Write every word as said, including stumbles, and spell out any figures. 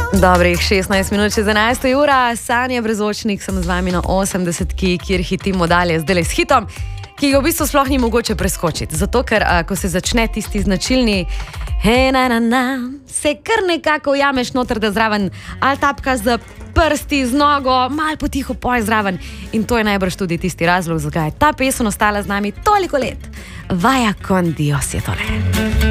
Dobrih šestnajst minut čez enajsto ura, Sanja Brezočnik, sem z vami na osemdesetki, kjer hitimo dalje zdaj s hitom, ki ga v bistvu sploh ni mogoče preskočiti. Zato, ker a, ko se začne tisti značilni he, na, na, na, se kar nekako ujameš noter, da zraven ali tapka z prsti, z nogo, mal potiho poj zraven. In to je najbrž tudi tisti razlog, zakaj je ta pesem ostala z nami toliko let. Vaya con Dios je tole.